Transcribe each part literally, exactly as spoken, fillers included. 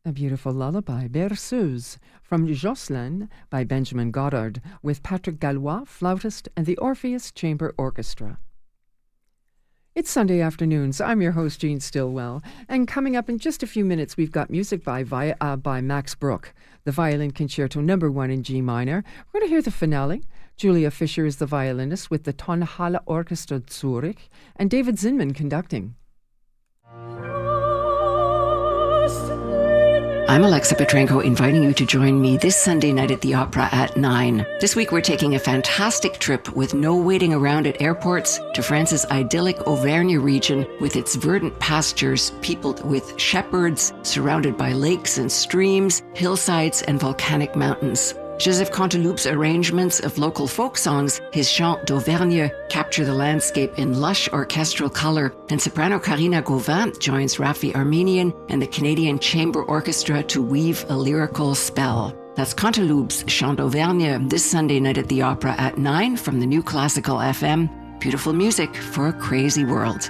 A beautiful lullaby, Berceuse, from Jocelyn by Benjamin Goddard, with Patrick Gallois, flautist, and the Orpheus Chamber Orchestra. It's Sunday afternoons. I'm your host, Jean Stillwell, and coming up in just a few minutes, we've got music by Vi- uh, by Max Bruch, the Violin Concerto Number One in G minor. We're going to hear the finale. Julia Fischer is the violinist with the Tonhalle Orchestra Zurich, and David Zinman conducting. I'm Alexa Petrenko, inviting you to join me this Sunday night at the Opera at nine. This week we're taking a fantastic trip with no waiting around at airports to France's idyllic Auvergne region with its verdant pastures peopled with shepherds, surrounded by lakes and streams, hillsides and volcanic mountains. Joseph Canteloup's arrangements of local folk songs, his Chants d'Auvergne, capture the landscape in lush orchestral color, and soprano Karina Gauvin joins Rafi Armenian and the Canadian Chamber Orchestra to weave a lyrical spell. That's Canteloup's Chants d'Auvergne this Sunday night at the Opera at nine from the New Classical F M. Beautiful music for a crazy world.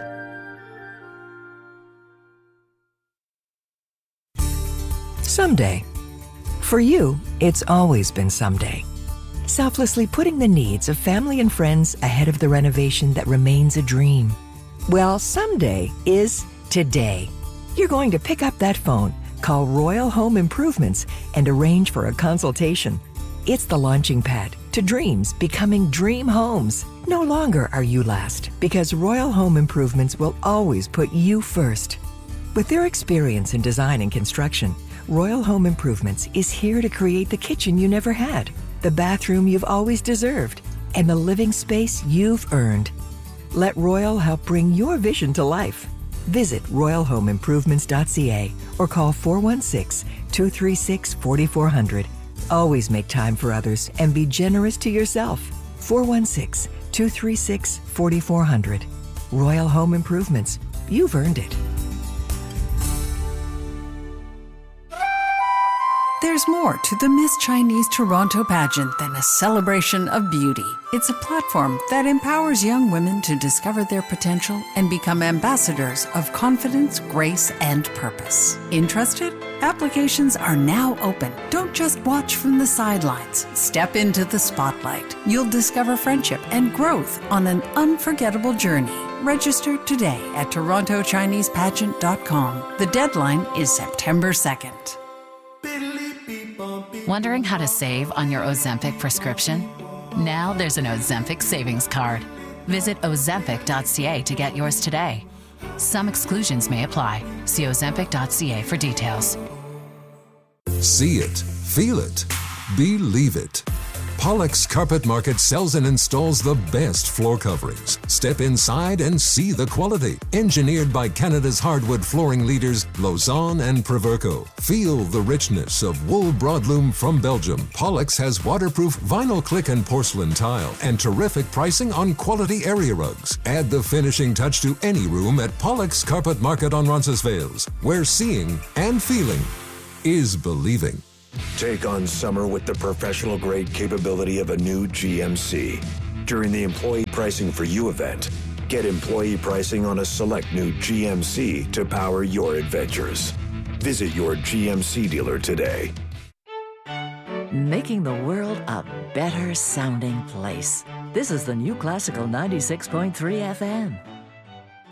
Someday. For you, it's always been someday. Selflessly putting the needs of family and friends ahead of the renovation that remains a dream. Well, someday is today. You're going to pick up that phone, call Royal Home Improvements, and arrange for a consultation. It's the launching pad to dreams becoming dream homes. No longer are you last, because Royal Home Improvements will always put you first. With their experience in design and construction, Royal Home Improvements is here to create the kitchen you never had, the bathroom you've always deserved, and the living space you've earned. Let Royal help bring your vision to life. Visit royal home improvements dot c a or call four one six, two three six, four four zero zero. Always make time for others and be generous to yourself. four one six, two three six, four four zero zero. Royal Home Improvements. You've earned it. There's more to the Miss Chinese Toronto pageant than a celebration of beauty. It's a platform that empowers young women to discover their potential and become ambassadors of confidence, grace, and purpose. Interested? Applications are now open. Don't just watch from the sidelines. Step into the spotlight. You'll discover friendship and growth on an unforgettable journey. Register today at toronto chinese pageant dot com. The deadline is September second. Wondering how to save on your Ozempic prescription? Now there's an Ozempic savings card. Visit ozempic dot c a to get yours today. Some exclusions may apply. See ozempic dot c a for details. See it, feel it, believe it. Pollock's Carpet Market sells and installs the best floor coverings. Step inside and see the quality. Engineered by Canada's hardwood flooring leaders, Lausanne and Proverco. Feel the richness of wool broadloom from Belgium. Pollock's has waterproof vinyl click and porcelain tile and terrific pricing on quality area rugs. Add the finishing touch to any room at Pollock's Carpet Market on Roncesvalles, where seeing and feeling is believing. Take on summer with the professional-grade capability of a new G M C. During the Employee Pricing for You event, get employee pricing on a select new G M C to power your adventures. Visit your G M C dealer today. Making the world a better sounding place. This is the New Classical ninety-six point three F M.